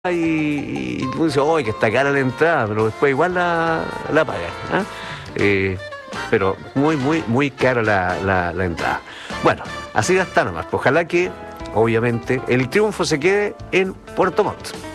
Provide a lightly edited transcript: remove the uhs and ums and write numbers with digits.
y tú dices, oye, que está cara la entrada, pero después igual la pagan, ¿ah? Pero muy cara la entrada. Bueno, así está nomás. Pues ojalá que, obviamente, el triunfo se quede en Puerto Montt.